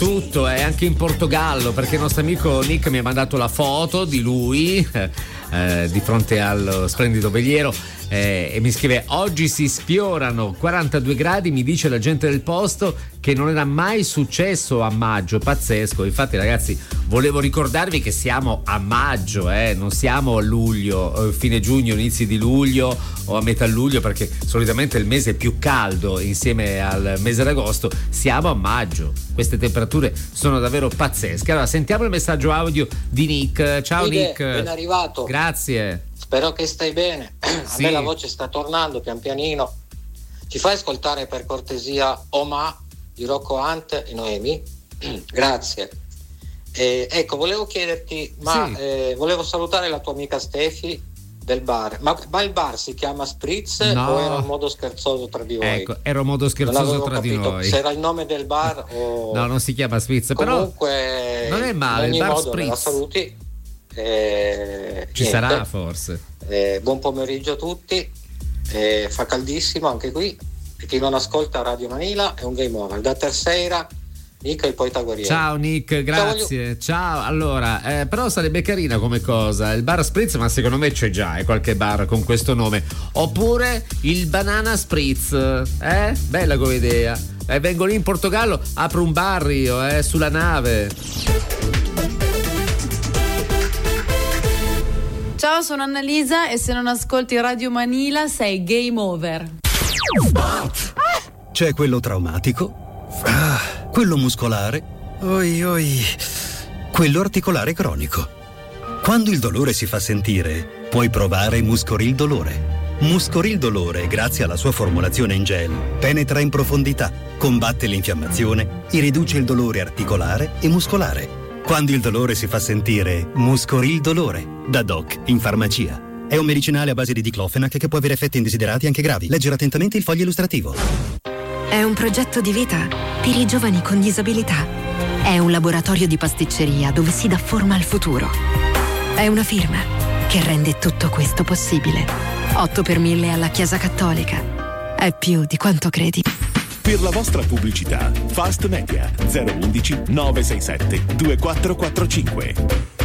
dappertutto, anche in Portogallo, perché il nostro amico Nick mi ha mandato la foto di lui di fronte al splendido veliero e mi scrive: oggi si sfiorano 42 gradi, mi dice la gente del posto che non era mai successo a maggio. Pazzesco. Infatti ragazzi, volevo ricordarvi che siamo a maggio, non siamo a luglio, fine giugno, inizi di luglio o a metà luglio, perché solitamente il mese più caldo insieme al mese d'agosto. Siamo a maggio, queste temperature sono davvero pazzesche. Allora sentiamo il messaggio audio di Nick. Ciao Nick, ben arrivato. Grazie. Spero che stai bene. Sì. A me la voce sta tornando pian pianino. Ci fai ascoltare per cortesia Oma di Rocco Hunt e Noemi? Grazie. Ecco, volevo chiederti, volevo salutare la tua amica Stefi del bar, ma il bar si chiama Spritz o era un modo scherzoso tra di voi? Ecco, era un modo scherzoso tra di noi. Se era il nome del bar o... No, non si chiama Spritz, comunque, però non è male, il bar modo, Spritz. la saluti. Ci sarà forse. Buon pomeriggio a tutti. Fa caldissimo anche qui. E chi non ascolta Radio Manila è un game over. Da terceira Nick e il poeta guerriero. Ciao Nick, grazie. Ciao. Allora, però sarebbe carina come cosa il bar Spritz, ma secondo me c'è già qualche bar con questo nome. Oppure il Banana Spritz, bella come idea. Vengo lì in Portogallo, apro un bar io, sulla nave. Ciao, sono Annalisa e se non ascolti Radio Manila sei game over. C'è quello traumatico, quello muscolare, quello articolare cronico. Quando il dolore si fa sentire, puoi provare Muscoril Dolore. Muscoril Dolore, grazie alla sua formulazione in gel, penetra in profondità, combatte l'infiammazione e riduce il dolore articolare e muscolare. Quando il dolore si fa sentire, Muscoril Dolore, da Doc in farmacia. È un medicinale a base di diclofenac che può avere effetti indesiderati anche gravi. Leggere attentamente il foglio illustrativo. È un progetto di vita per i giovani con disabilità. È un laboratorio di pasticceria dove si dà forma al futuro. È una firma che rende tutto questo possibile. 8 per 1000 alla Chiesa Cattolica. È più di quanto credi. Per la vostra pubblicità, Fast Media 011 967 2445.